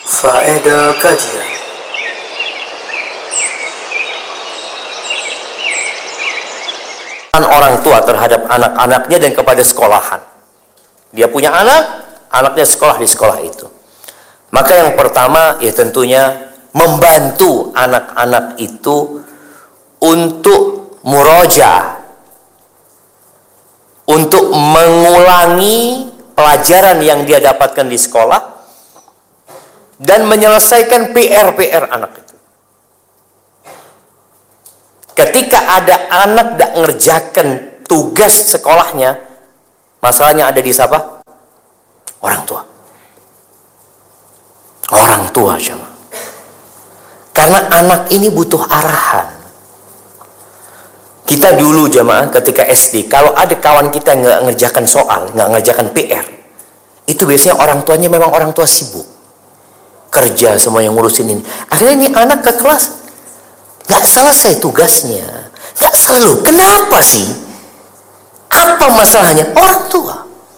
Faedah kajian. Orang tua terhadap anak-anaknya dan kepada sekolahan. Dia punya anak, anaknya sekolah di sekolah itu. Maka yang pertama ya tentunya membantu anak-anak itu untuk murojaah, untuk mengulangi pelajaran yang dia dapatkan di sekolah dan menyelesaikan PR-PR anak itu. Ketika ada anak tidak ngerjakan tugas sekolahnya, masalahnya ada di siapa? Orang tua. Orang tua jemaah. Karena anak ini butuh arahan. Kita dulu jemaah ketika SD, kalau ada kawan kita nggak ngerjakan soal, nggak ngerjakan PR, itu biasanya orang tuanya memang orang tua sibuk. Kerja semua yang ngurusin ini. Akhirnya ini anak ke kelas nggak selesai tugasnya, nggak selalu. Kenapa sih? Apa masalahnya? Orang tua.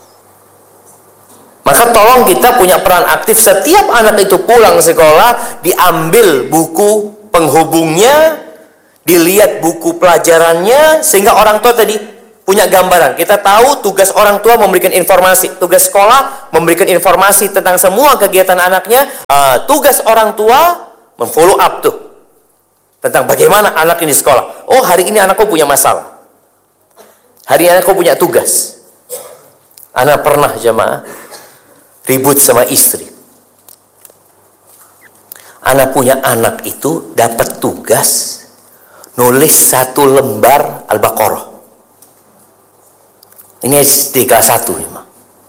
Maka tolong kita punya peran aktif. Setiap anak itu pulang sekolah, diambil buku penghubungnya, dilihat buku pelajarannya, sehingga orang tua tadi punya gambaran. Kita tahu tugas orang tua memberikan informasi, tugas sekolah memberikan informasi tentang semua kegiatan anaknya. Tugas orang tua memfollow up tuh tentang bagaimana anak ini sekolah. Oh, hari ini anakku punya masalah. Hari ini anakku punya tugas. Anak pernah jemaah ribut sama istri. Anak punya anak itu dapat tugas nulis 1 lembar Al-Baqarah. Ini SD kelas 1 memang.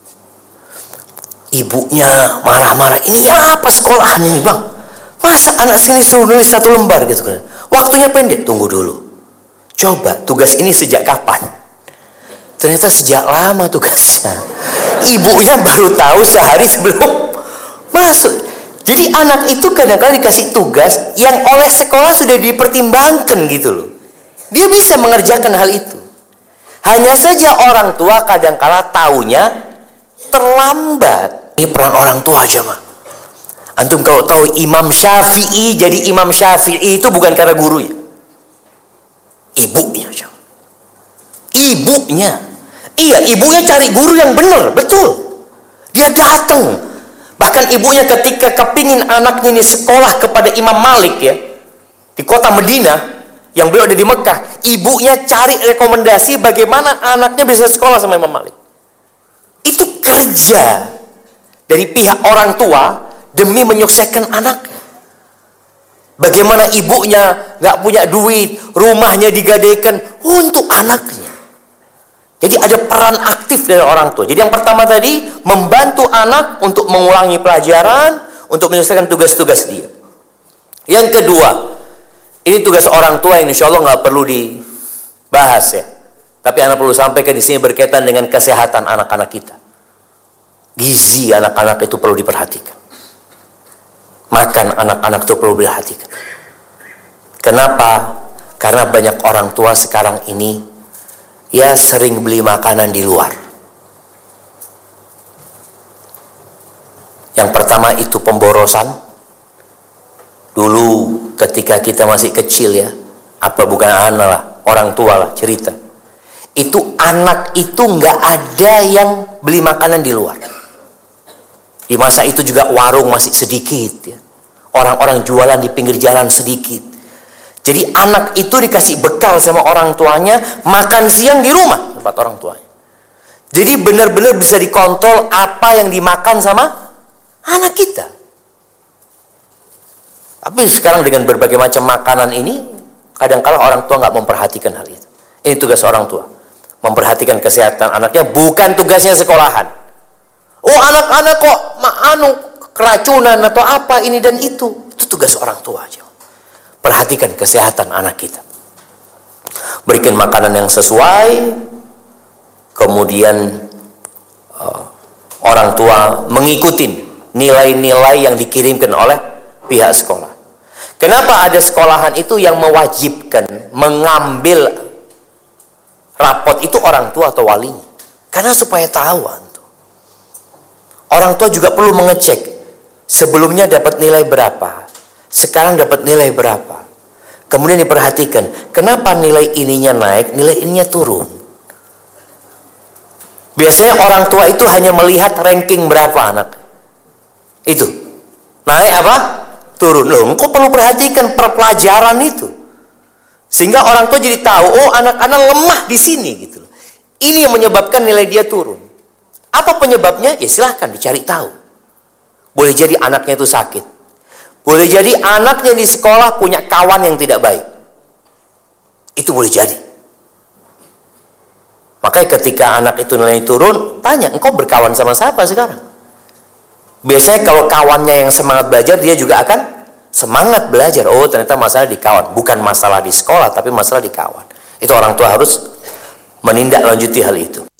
Ibunya marah-marah. Ini apa sekolahan ini, Bang? Masa anak sini suruh nulis 1 lembar gitu kan? Waktunya pendek. Tunggu dulu. Coba tugas ini sejak kapan? Ternyata sejak lama tugasnya. Ibunya baru tahu sehari sebelum masuk. Jadi anak itu kadang-kadang dikasih tugas yang oleh sekolah sudah dipertimbangkan gitu loh. Dia bisa mengerjakan hal itu. Hanya saja orang tua kadang-kala taunya terlambat. Ini peran orang tua aja mah. Antum kalau tahu Imam Syafi'i jadi Imam Syafi'i itu bukan karena gurunya. Ibunya aja. Ibunya. Iya, ibunya cari guru yang benar, betul. Dia datang. Bahkan ibunya ketika kepingin anaknya ini sekolah kepada Imam Malik ya, di kota Madinah, yang beliau ada di Mekah, ibunya cari rekomendasi bagaimana anaknya bisa sekolah sama Imam Malik. Itu kerja dari pihak orang tua demi menyukseskan anaknya. Bagaimana ibunya nggak punya duit, rumahnya digadaikan untuk anaknya. Jadi ada peran aktif dari orang tua. Jadi yang pertama tadi, membantu anak untuk mengulangi pelajaran, untuk menyelesaikan tugas-tugas dia. Yang kedua, ini tugas orang tua yang insya Allah nggak perlu dibahas ya. Tapi anak perlu sampaikan di sini berkaitan dengan kesehatan anak-anak kita. Gizi anak-anak itu perlu diperhatikan. Makan anak-anak itu perlu diperhatikan. Kenapa? Karena banyak orang tua sekarang ini ya sering beli makanan di luar. Yang pertama itu pemborosan. Dulu ketika kita masih kecil ya, apa bukan anak lah, orang tua lah cerita. Itu anak itu nggak ada yang beli makanan di luar. Di masa itu juga warung masih sedikit ya. Orang-orang jualan di pinggir jalan sedikit. Jadi anak itu dikasih bekal sama orang tuanya, makan siang di rumah tempat orang tuanya. Jadi benar-benar bisa dikontrol apa yang dimakan sama anak kita. Tapi sekarang dengan berbagai macam makanan ini, kadang-kala orang tua nggak memperhatikan hal itu. Ini tugas orang tua, memperhatikan kesehatan anaknya, bukan tugasnya sekolahan. Oh, anak-anak kok keracunan atau apa ini dan itu tugas orang tua aja. Perhatikan kesehatan anak kita. Berikan makanan yang sesuai. Kemudian orang tua mengikuti nilai-nilai yang dikirimkan oleh pihak sekolah. Kenapa ada sekolahan itu yang mewajibkan mengambil rapot itu orang tua atau walinya? Karena supaya tahu. Orang tua juga perlu mengecek Sebelumnya dapat nilai berapa, sekarang dapat nilai berapa. Kemudian diperhatikan, kenapa nilai ininya naik, nilai ininya turun. Biasanya orang tua itu hanya melihat ranking berapa anak. Itu. Naik apa? Turun. Loh, engkau perlu perhatikan perpelajaran itu. Sehingga orang tua jadi tahu, oh anak-anak lemah di sini gitu. Ini yang menyebabkan nilai dia turun. Apa penyebabnya? Ya silahkan dicari tahu. Boleh jadi anaknya itu sakit. Boleh jadi anaknya di sekolah punya kawan yang tidak baik. Itu boleh jadi. Makanya ketika anak itu nilainya turun, tanya, engkau berkawan sama siapa sekarang? Biasanya kalau kawannya yang semangat belajar, dia juga akan semangat belajar. Oh, ternyata masalah di kawan. Bukan masalah di sekolah, tapi masalah di kawan. Itu orang tua harus menindaklanjuti hal itu.